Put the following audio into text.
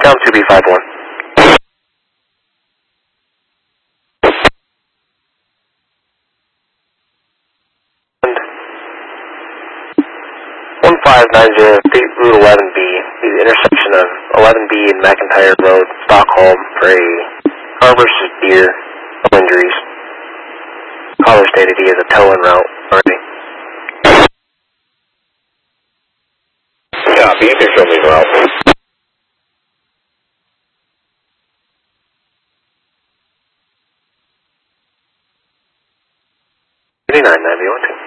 Down 2B51. And 1590 State Route 11B, the intersection of 11B and McIntyre Road, Stockholm, for a car versus deer, no injuries. Caller stated he is a tow en route already. Yeah, you can show me the route. 89, 91.